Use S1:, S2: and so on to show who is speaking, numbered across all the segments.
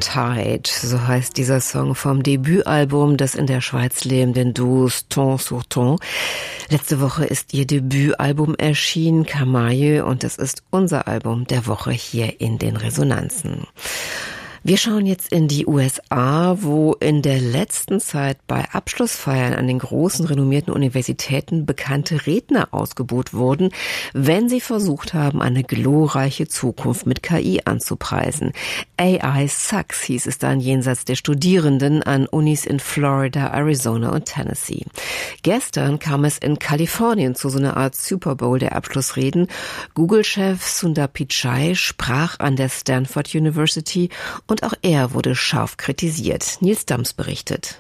S1: Tide, so heißt dieser Song vom Debütalbum des in der Schweiz lebenden Duos Ton sur Ton. Letzte Woche ist ihr Debütalbum erschienen, Camaille, und das ist unser Album der Woche hier in den Resonanzen. Wir schauen jetzt in die USA, wo in der letzten Zeit bei Abschlussfeiern an den großen renommierten Universitäten bekannte Redner ausgebuht wurden, wenn sie versucht haben, eine glorreiche Zukunft mit KI anzupreisen. AI sucks, hieß es dann jenseits der Studierenden an Unis in Florida, Arizona und Tennessee. Gestern kam es in Kalifornien zu so einer Art Super Bowl der Abschlussreden. Google-Chef Sundar Pichai sprach an der Stanford University und auch er wurde scharf kritisiert. Nils Dams berichtet.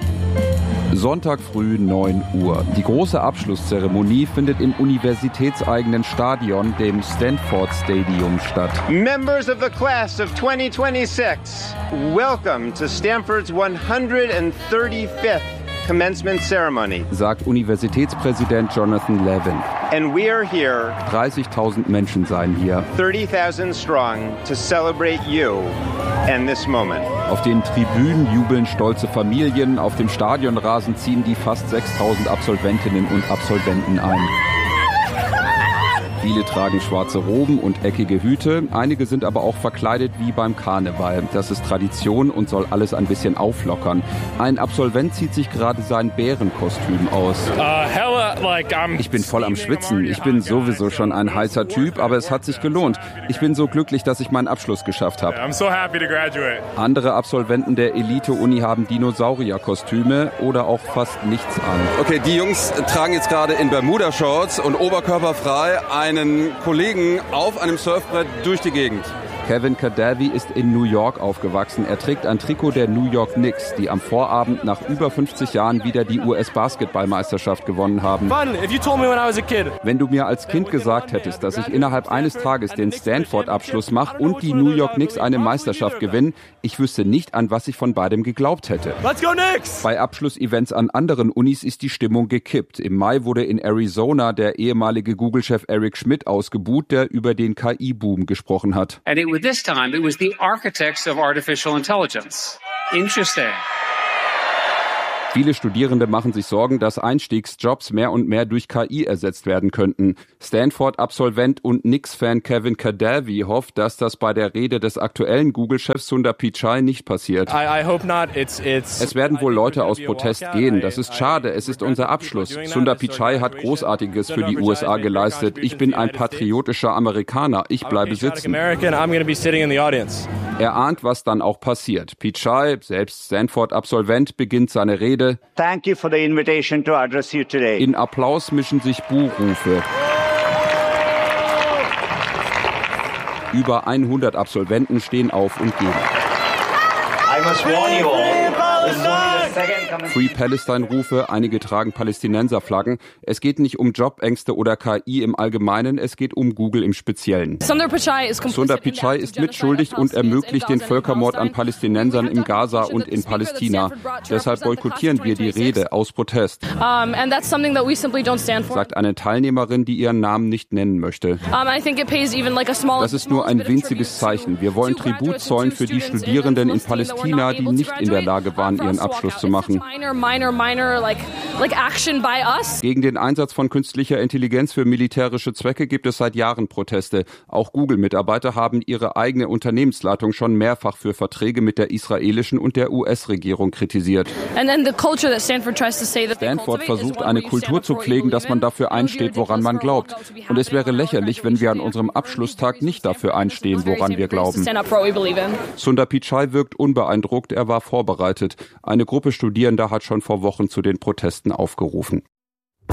S2: Sonntag früh 9 Uhr. Die große Abschlusszeremonie findet im universitätseigenen Stadion, dem Stanford Stadium, statt.
S3: Members of the class of 2026, welcome to Stanford's 135th Commencement Ceremony,
S2: sagt Universitätspräsident Jonathan Levin.
S3: And we are here,
S2: 30.000 Menschen seien hier,
S3: 30,000 strong, to celebrate you and this moment.
S2: Auf den Tribünen jubeln stolze Familien, auf dem Stadionrasen ziehen die fast 6.000 Absolventinnen und Absolventen ein. Viele tragen schwarze Roben und eckige Hüte, einige sind aber auch verkleidet wie beim Karneval. Das ist Tradition und soll alles ein bisschen auflockern. Ein Absolvent zieht sich gerade sein Bärenkostüm aus. Ich bin voll am Schwitzen, ich bin sowieso schon ein heißer Typ, aber es hat sich gelohnt. Ich bin so glücklich, dass ich meinen Abschluss geschafft habe. Andere Absolventen der Elite-Uni haben Dinosaurierkostüme oder auch fast nichts an.
S4: Okay, die Jungs tragen jetzt gerade in Bermuda-Shorts und oberkörperfrei einen Kollegen auf einem Surfbrett durch die Gegend.
S2: Kevin Kadavi ist in New York aufgewachsen. Er trägt ein Trikot der New York Knicks, die am Vorabend nach über 50 Jahren wieder die US-Basketballmeisterschaft gewonnen haben. Wenn du mir als Kind gesagt hättest, dass ich innerhalb eines Tages den Stanford-Abschluss mache und die New York Knicks eine Meisterschaft gewinnen, ich wüsste nicht, an was ich von beidem geglaubt hätte.
S4: Let's go Knicks!
S2: Bei Abschlussevents an anderen Unis ist die Stimmung gekippt. Im Mai wurde in Arizona der ehemalige Google-Chef Eric Schmidt ausgebuht, der über den KI-Boom gesprochen hat.
S5: This time, it was the architects of artificial intelligence. Interesting.
S2: Viele Studierende machen sich Sorgen, dass Einstiegsjobs mehr und mehr durch KI ersetzt werden könnten. Stanford-Absolvent und Knicks-Fan Kevin Kadavi hofft, dass das bei der Rede des aktuellen Google-Chefs Sundar Pichai nicht passiert. Es werden wohl Leute aus Protest gehen. Das ist schade. Es ist unser Abschluss. Sundar Pichai hat Großartiges für die USA geleistet. Ich bin ein patriotischer Amerikaner. Ich bleibe sitzen. Er ahnt, was dann auch passiert. Pichai, selbst Stanford-Absolvent, beginnt seine Rede.
S6: Thank you for the invitation to address you today.
S2: In Applaus mischen sich Buhrufe. Über 100 Absolventen stehen auf und gehen.
S6: I must warn you all. This is only the second
S2: Free Palestine-Rufe, einige tragen Palästinenserflaggen. Es geht nicht um Jobängste oder KI im Allgemeinen, es geht um Google im Speziellen. Sundar Pichai ist mitschuldig und ermöglicht den Völkermord an Palästinensern in Gaza und in Palästina. Deshalb boykottieren wir die Rede aus Protest, sagt eine Teilnehmerin, die ihren Namen nicht nennen möchte. Das ist nur ein winziges Zeichen. Wir wollen Tribut zollen für die Studierenden in Palästina, die nicht in der Lage waren, ihren Abschluss zu machen. Gegen den Einsatz von künstlicher Intelligenz für militärische Zwecke gibt es seit Jahren Proteste. Auch Google-Mitarbeiter haben ihre eigene Unternehmensleitung schon mehrfach für Verträge mit der israelischen und der US-Regierung kritisiert. Stanford versucht, eine Kultur zu pflegen, dass man dafür einsteht, woran man glaubt. Und es wäre lächerlich, wenn wir an unserem Abschlusstag nicht dafür einstehen, woran wir glauben. Sundar Pichai wirkt unbeeindruckt, er war vorbereitet. Eine Gruppe Studierender hat schon vor Wochen zu den Protesten aufgerufen.